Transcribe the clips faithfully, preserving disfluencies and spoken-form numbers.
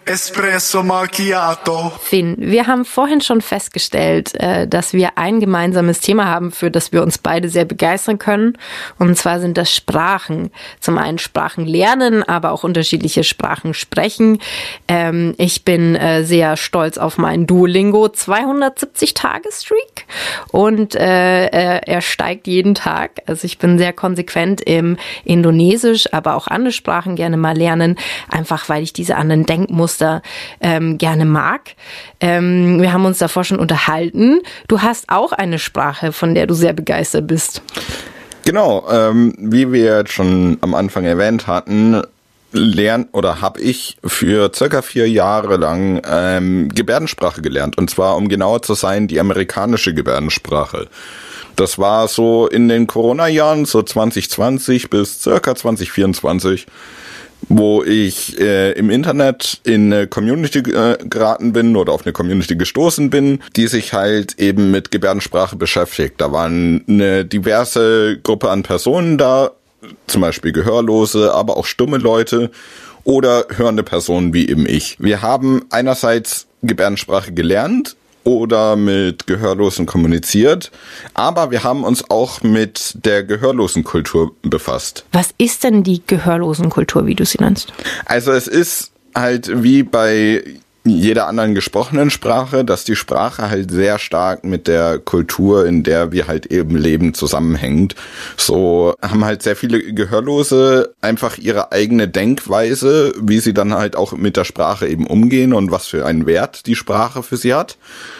Espresso Macchiato. Finn, wir haben vorhin schon festgestellt, dass wir ein gemeinsames Thema haben, für das wir uns beide sehr begeistern können. Und zwar sind das Sprachen. Zum einen Sprachen lernen, aber auch unterschiedliche Sprachen sprechen. Ich bin sehr stolz auf meinen Duolingo zweihundertsiebzig-Tage-Streak. Und er steigt jeden Tag. Also ich bin sehr konsequent im Indonesisch, aber auch andere Sprachen gerne mal lernen. Einfach, weil ich diese anderen Denkmuster ähm, gerne mag. Ähm, wir haben uns davor schon unterhalten. Du hast auch eine Sprache, von der du sehr begeistert bist. Genau, ähm, wie wir jetzt schon am Anfang erwähnt hatten, lernt oder habe ich für circa vier Jahre lang ähm, Gebärdensprache gelernt. Und zwar, um genauer zu sein, die amerikanische Gebärdensprache. Das war so in den Corona-Jahren, so zwanzig zwanzig bis circa zwanzig vierundzwanzig, wo ich äh, im Internet in eine Community äh, geraten bin oder auf eine Community gestoßen bin, die sich halt eben mit Gebärdensprache beschäftigt. Da waren eine diverse Gruppe an Personen da, zum Beispiel Gehörlose, aber auch stumme Leute oder hörende Personen wie eben ich. Wir haben einerseits Gebärdensprache gelernt oder mit Gehörlosen kommuniziert, aber wir haben uns auch mit der Gehörlosenkultur befasst. Was ist denn die Gehörlosenkultur, wie du sie nennst? Also es ist halt wie bei jeder anderen gesprochenen Sprache, dass die Sprache halt sehr stark mit der Kultur, in der wir halt eben leben, zusammenhängt. So haben halt sehr viele Gehörlose einfach ihre eigene Denkweise, wie sie dann halt auch mit der Sprache eben umgehen und was für einen Wert die Sprache für sie hat.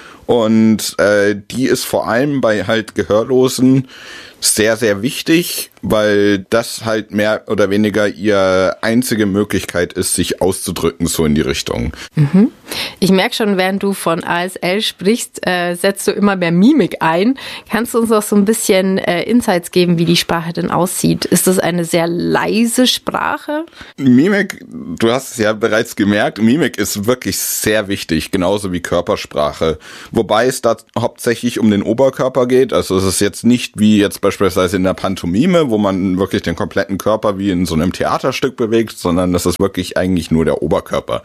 Und äh, die ist vor allem bei halt Gehörlosen sehr, sehr wichtig, weil das halt mehr oder weniger ihre einzige Möglichkeit ist, sich auszudrücken, so in die Richtung. Mhm. Ich merke schon, während du von A S L sprichst, äh, setzt du immer mehr Mimik ein. Kannst du uns auch so ein bisschen äh, Insights geben, wie die Sprache denn aussieht? Ist das eine sehr leise Sprache? Mimik, du hast es ja bereits gemerkt, Mimik ist wirklich sehr wichtig, genauso wie Körpersprache. Wobei es da hauptsächlich um den Oberkörper geht. Also es ist jetzt nicht wie jetzt beispielsweise in der Pantomime, wo man wirklich den kompletten Körper wie in so einem Theaterstück bewegt, sondern das ist wirklich eigentlich nur der Oberkörper.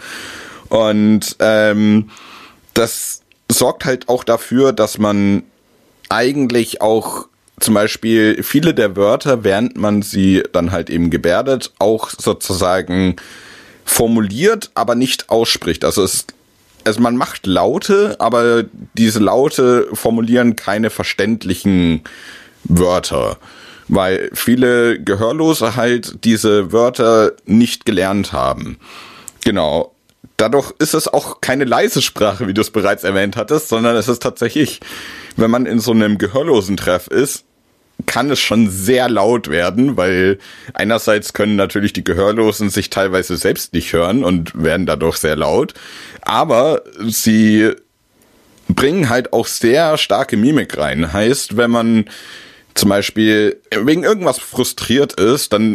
Und ähm, das sorgt halt auch dafür, dass man eigentlich auch zum Beispiel viele der Wörter, während man sie dann halt eben gebärdet, auch sozusagen formuliert, aber nicht ausspricht. Also es Also man macht Laute, aber diese Laute formulieren keine verständlichen Wörter, weil viele Gehörlose halt diese Wörter nicht gelernt haben. Genau. Dadurch ist es auch keine leise Sprache, wie du es bereits erwähnt hattest, sondern es ist tatsächlich, wenn man in so einem Gehörlosentreff ist, kann es schon sehr laut werden, weil einerseits können natürlich die Gehörlosen sich teilweise selbst nicht hören und werden dadurch sehr laut, aber sie bringen halt auch sehr starke Mimik rein. Heißt, wenn man zum Beispiel wegen irgendwas frustriert ist, dann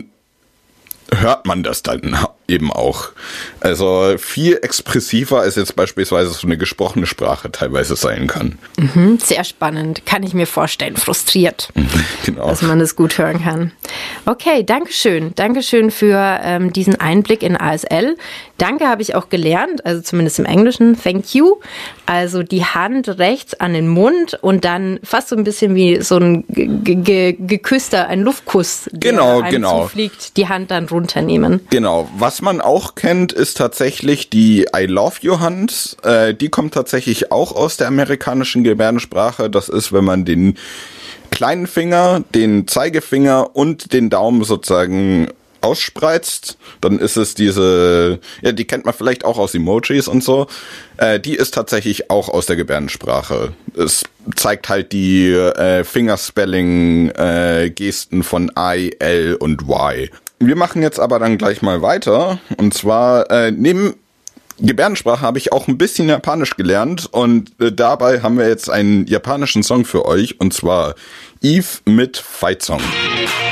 hört man das dann eben auch. Also viel expressiver als jetzt beispielsweise so eine gesprochene Sprache teilweise sein kann. Mhm, sehr spannend. Kann ich mir vorstellen. Frustriert. Genau. Dass man das gut hören kann. Okay, Dankeschön. Dankeschön für ähm, diesen Einblick in A S L. Danke habe ich auch gelernt, also zumindest im Englischen. Thank you. Also die Hand rechts an den Mund und dann fast so ein bisschen wie so ein geküsster, ein Luftkuss, der genau, einem genau. zufliegt, die Hand dann runternehmen. Genau. Was man auch kennt, ist tatsächlich die I love you Hand. Äh, die kommt tatsächlich auch aus der amerikanischen Gebärdensprache. Das ist, wenn man den kleinen Finger, den Zeigefinger und den Daumen sozusagen ausspreizt, dann ist es diese, ja, die kennt man vielleicht auch aus Emojis und so, äh, die ist tatsächlich auch aus der Gebärdensprache. Es zeigt halt die äh, Fingerspelling-Gesten äh, von I, L und Y. Wir machen jetzt aber dann gleich mal weiter, und zwar äh, neben Gebärdensprache habe ich auch ein bisschen Japanisch gelernt, und äh, dabei haben wir jetzt einen japanischen Song für euch, und zwar Eve mit Fight Song.